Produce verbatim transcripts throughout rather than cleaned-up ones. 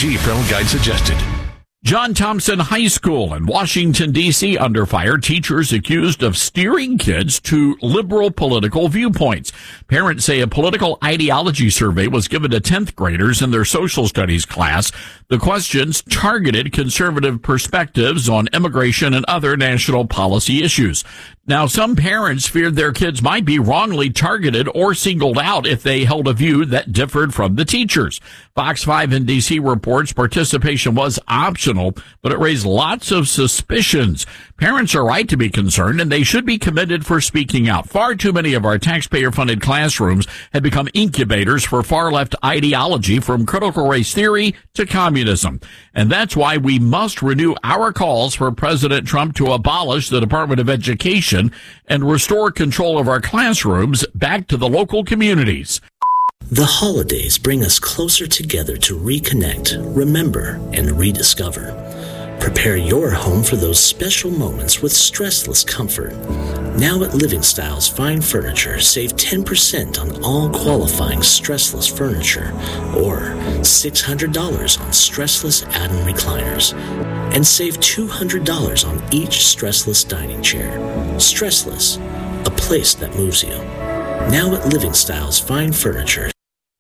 See Parental Guide suggested. John Thompson High School in Washington, D C under fire. Teachers accused of steering kids to liberal political viewpoints. Parents say a political ideology survey was given to tenth graders in their social studies class. The questions targeted conservative perspectives on immigration and other national policy issues. Now, some parents feared their kids might be wrongly targeted or singled out if they held a view that differed from the teachers. Fox five in D C reports participation was optional, but it raised lots of suspicions. Parents are right to be concerned, and they should be commended for speaking out. Far too many of our taxpayer-funded classrooms have become incubators for far-left ideology, from critical race theory to communism. And that's why we must renew our calls for President Trump to abolish the Department of Education and restore control of our classrooms back to the local communities. The holidays bring us closer together to reconnect, remember, and rediscover. Prepare your home for those special moments with stressless comfort. Now at Living Styles Fine Furniture, save ten percent on all qualifying stressless furniture, or six hundred dollars on stressless add-on recliners, and save two hundred dollars on each stressless dining chair. Stressless, a place that moves you. Now at Living Styles Fine Furniture.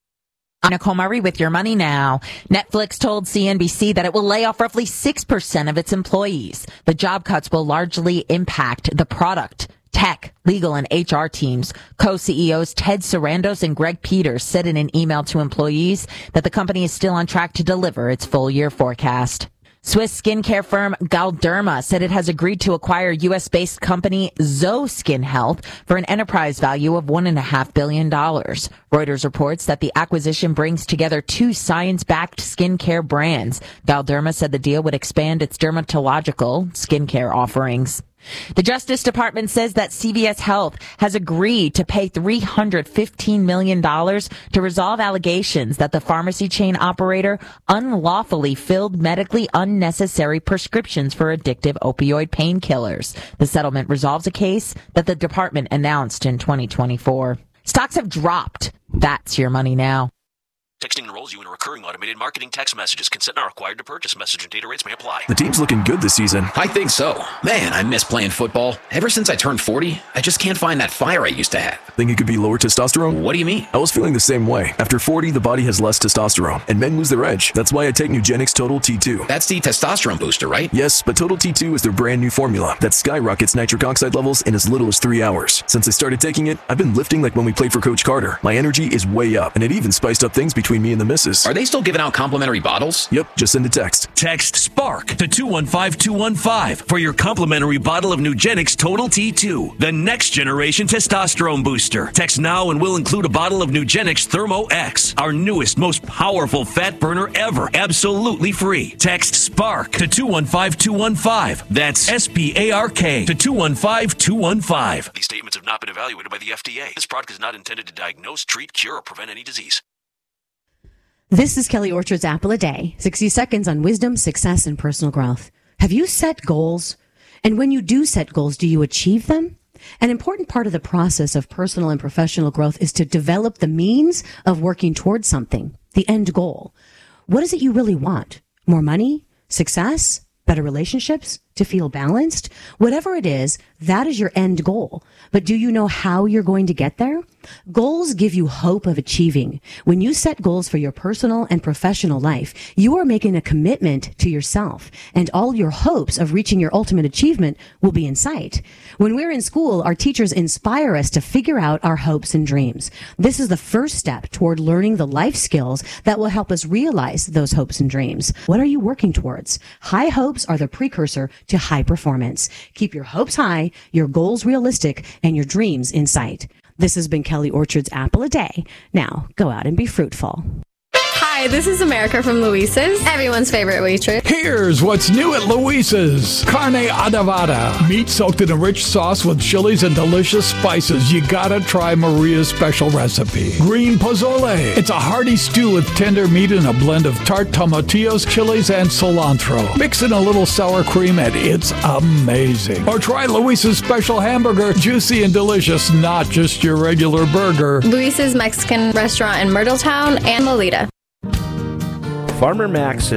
Nicole Murray with your money now. Netflix told C N B C that it will lay off roughly six percent of its employees. The job cuts will largely impact the product, tech, legal, and H R teams. Co-C E Os Ted Sarandos and Greg Peters said in an email to employees that the company is still on track to deliver its full year forecast. Swiss skincare firm Galderma said it has agreed to acquire U S-based company Zoe Skin Health for an enterprise value of one point five billion dollars. Reuters reports that the acquisition brings together two science-backed skincare brands. Galderma said the deal would expand its dermatological skincare offerings. The Justice Department says that C V S Health has agreed to pay three hundred fifteen million dollars to resolve allegations that the pharmacy chain operator unlawfully filled medically unnecessary prescriptions for addictive opioid painkillers. The settlement resolves a case that the department announced in twenty twenty-four. Stocks have dropped. That's your money now. Texting enrolls you in a recurring automated marketing text messages. Consent not required to purchase. Message and data rates may apply. The team's looking good this season. I think so. Man, I miss playing football. Ever since I turned forty, I just can't find that fire I used to have. Think it could be lower testosterone? What do you mean? I was feeling the same way. After forty, the body has less testosterone, and men lose their edge. That's why I take Nugenix Total T two. That's the testosterone booster, right? Yes, but Total T two is their brand new formula that skyrockets nitric oxide levels in as little as three hours. Since I started taking it, I've been lifting like when we played for Coach Carter. My energy is way up, and it even spiced up things between me and the missus. Are they still giving out complimentary bottles? Yep, just send a text. Text SPARK to two one five two one five for your complimentary bottle of Nugenix Total T two, the next generation testosterone booster. Text now and we'll include a bottle of Nugenix Thermo X, our newest, most powerful fat burner ever, absolutely free. Text SPARK to two one five two one five. That's S P A R K to two one five two one five. These statements have not been evaluated by the F D A. This product is not intended to diagnose, treat, cure, or prevent any disease. This is Kelly Orchard's Apple a Day, sixty seconds on wisdom, success, and personal growth. Have you set goals? And when you do set goals, do you achieve them? An important part of the process of personal and professional growth is to develop the means of working towards something, the end goal. What is it you really want? More money? Success? Better relationships? To feel balanced? Whatever it is, that is your end goal. But do you know how you're going to get there? Goals give you hope of achieving. When you set goals for your personal and professional life, you are making a commitment to yourself, and all your hopes of reaching your ultimate achievement will be in sight. When we're in school, our teachers inspire us to figure out our hopes and dreams. This is the first step toward learning the life skills that will help us realize those hopes and dreams. What are you working towards? High hopes are the precursor to high performance. Keep your hopes high, your goals realistic, and your dreams in sight. This has been Kelly Orchard's Apple a Day. Now, go out and be fruitful. Hi, this is America from Luisa's, everyone's favorite waitress. Here's what's new at Luisa's. Carne adobada. Meat soaked in a rich sauce with chilies and delicious spices. You gotta try Maria's special recipe. Green pozole. It's a hearty stew with tender meat and a blend of tart tomatillos, chilies, and cilantro. Mix in a little sour cream and it's amazing. Or try Luisa's special hamburger. Juicy and delicious, not just your regular burger. Luisa's Mexican restaurant in Myrtletown and Lolita. Farmer Max